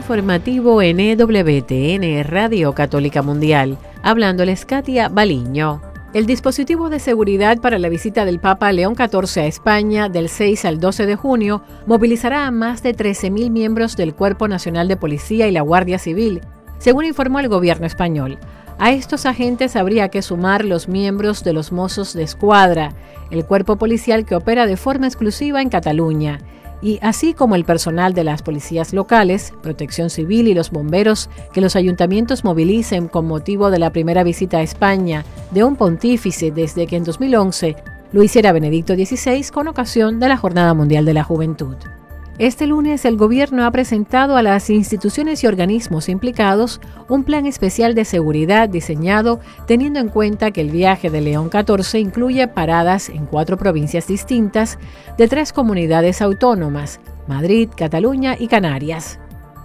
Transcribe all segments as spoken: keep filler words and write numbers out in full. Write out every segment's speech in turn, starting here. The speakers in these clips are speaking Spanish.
informativo en E W T N Radio Católica Mundial. Hablándoles Katia Baliño. El dispositivo de seguridad para la visita del Papa León catorce a España del seis al doce de junio movilizará a más de trece mil miembros del Cuerpo Nacional de Policía y la Guardia Civil, según informó el gobierno español. A estos agentes habría que sumar los miembros de los Mossos de Escuadra, el cuerpo policial que opera de forma exclusiva en Cataluña, y así como el personal de las policías locales, Protección Civil y los bomberos que los ayuntamientos movilicen con motivo de la primera visita a España de un pontífice desde que en dos mil once lo hiciera Benedicto dieciséis con ocasión de la Jornada Mundial de la Juventud. Este lunes el gobierno ha presentado a las instituciones y organismos implicados un plan especial de seguridad diseñado teniendo en cuenta que el viaje de León catorce incluye paradas en cuatro provincias distintas de tres comunidades autónomas, Madrid, Cataluña y Canarias.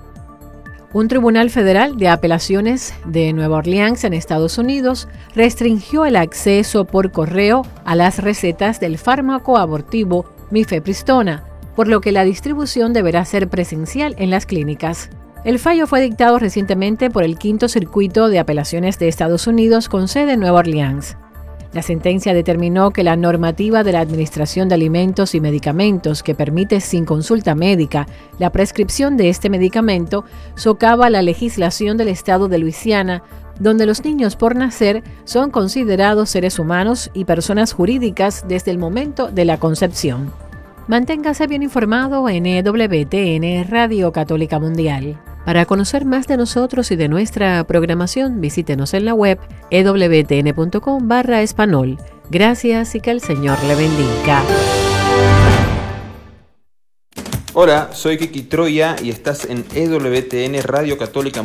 Un tribunal federal de apelaciones de Nueva Orleans en Estados Unidos restringió el acceso por correo a las recetas del fármaco abortivo mifepristona, por lo que la distribución deberá ser presencial en las clínicas. El fallo fue dictado recientemente por el Quinto Circuito de Apelaciones de Estados Unidos con sede en Nueva Orleans. La sentencia determinó que la normativa de la Administración de Alimentos y Medicamentos que permite sin consulta médica la prescripción de este medicamento socava la legislación del estado de Luisiana, donde los niños por nacer son considerados seres humanos y personas jurídicas desde el momento de la concepción. Manténgase bien informado en E W T N Radio Católica Mundial. Para conocer más de nosotros y de nuestra programación, visítenos en la web e w t n punto com barra español. Gracias y que el Señor le bendiga. Hola, soy Kiki Troya y estás en E W T N Radio Católica